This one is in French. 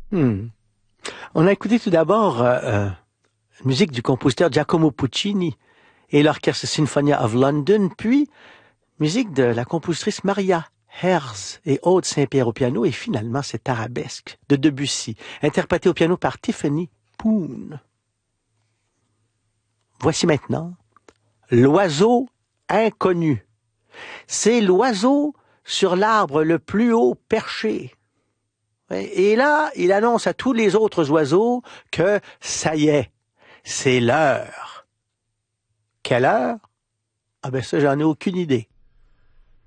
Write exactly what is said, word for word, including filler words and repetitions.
Hmm. On a écouté tout d'abord euh, euh, musique du compositeur Giacomo Puccini et l'Orchestre Sinfonia of London, puis musique de la compositrice Maria Herz et Aude Saint-Pierre au piano, et finalement cette arabesque de Debussy, interprétée au piano par Tiffany Poon. Voici maintenant l'oiseau inconnu. C'est l'oiseau sur l'arbre le plus haut perché. Et là, il annonce à tous les autres oiseaux que ça y est, c'est l'heure. Quelle heure? Ah ben ça, j'en ai aucune idée.